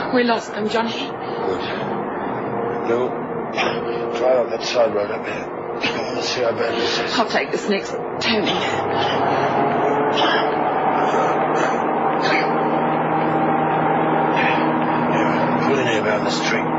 We lost them, Johnny. Good. Lou, drive up that side road up there. I want to see how bad this is. I'll take this next turning. Yeah, pull in here behind this tree.